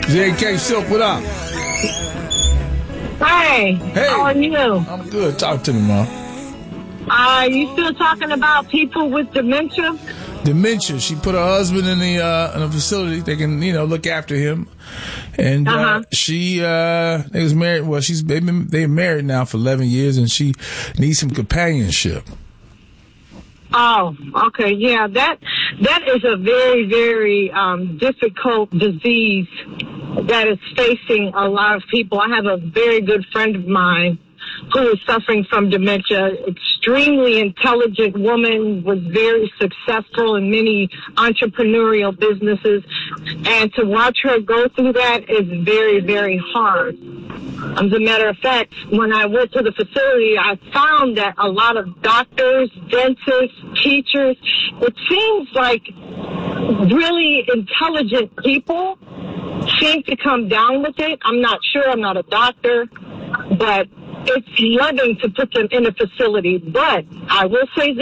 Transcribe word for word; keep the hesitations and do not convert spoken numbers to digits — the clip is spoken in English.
J K Silk, what up? Hey, Hey. how are you? I'm good. Talk to me, Mom. Are you still talking about people with dementia? Dementia. She put her husband in the uh, in a facility. They can, you know, look after him. And uh, Uh-huh. she, uh, they was married. Well, she's they've been they're married now for eleven years, and she needs some companionship. Oh, okay, yeah, that that is a very, very um, difficult disease that is facing a lot of people. I have a very good friend of mine who is suffering from dementia, extremely intelligent woman, was very successful in many entrepreneurial businesses, and to watch her go through that is very, very hard. As a matter of fact, when I went to the facility, I found that a lot of doctors, dentists, teachers, it seems like really intelligent people seem to come down with it. I'm not sure. I'm not a doctor, but it's loving to put them in a facility. But I will say this.